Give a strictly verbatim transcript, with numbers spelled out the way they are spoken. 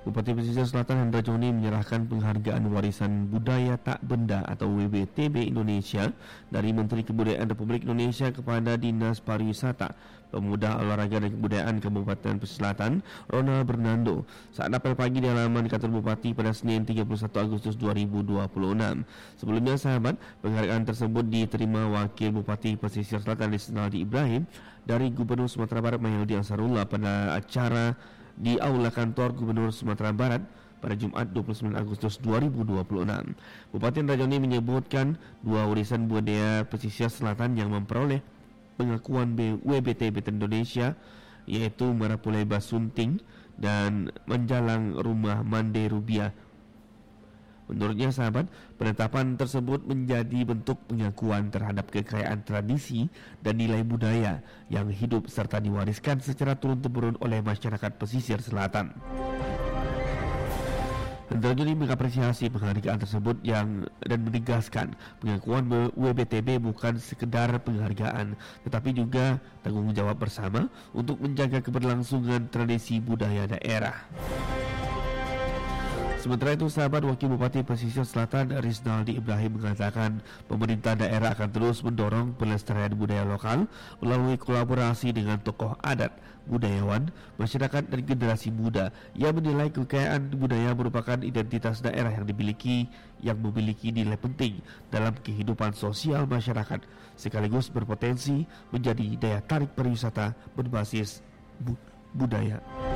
Bupati Pesisir Selatan Hendra Joni menyerahkan penghargaan warisan budaya tak benda atau W B T B Indonesia dari Menteri Kebudayaan Republik Indonesia kepada Dinas Pariwisata, Pemuda, Olahraga dan Kebudayaan Kabupaten Pesisir Selatan, Ronald Bernando, saat apel pagi di halaman kantor Bupati pada Senin tiga puluh satu Agustus dua ribu dua puluh enam. Sebelumnya, sahabat, penghargaan tersebut diterima Wakil Bupati Pesisir Selatan Risnaldi Ibrahim dari Gubernur Sumatera Barat Mahyildi Ansarullah pada acara di Aula Kantor Gubernur Sumatera Barat pada Jumat dua puluh sembilan Agustus dua ribu dua puluh enam. Bupati Hendra Joni menyebutkan dua warisan budaya pesisir selatan yang memperoleh pengakuan W B T B Indonesia, yaitu Marapulai Basunting dan Menjalang Rumah Mande Rubiah. Menurutnya, sahabat, penetapan tersebut menjadi bentuk pengakuan terhadap kekayaan tradisi dan nilai budaya yang hidup serta diwariskan secara turun-temurun oleh masyarakat pesisir selatan. Hendra Joni mengapresiasi penghargaan tersebut yang dan menegaskan pengakuan W B T B bukan sekedar penghargaan, tetapi juga tanggung jawab bersama untuk menjaga keberlangsungan tradisi budaya daerah. Sementara itu, sahabat, Wakil Bupati Pesisir Selatan Risnaldi Ibrahim mengatakan pemerintah daerah akan terus mendorong pelestarian budaya lokal melalui kolaborasi dengan tokoh adat, budayawan, masyarakat dan generasi muda. Ia menilai kekayaan budaya merupakan identitas daerah yang dimiliki yang memiliki nilai penting dalam kehidupan sosial masyarakat, sekaligus berpotensi menjadi daya tarik pariwisata berbasis bu- budaya.